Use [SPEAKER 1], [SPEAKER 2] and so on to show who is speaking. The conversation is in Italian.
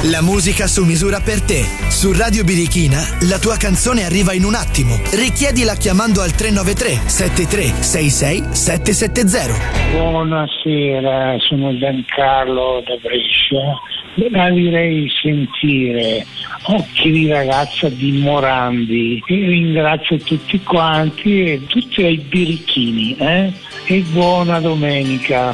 [SPEAKER 1] La musica su misura per te. Su Radio Birichina la tua canzone arriva in un attimo. Richiedila chiamando al 393 7366 770.
[SPEAKER 2] Buonasera, sono Giancarlo da Brescia. Gradirei sentire Occhi di ragazza di Morandi e ringrazio tutti quanti e tutti ai birichini, e buona domenica.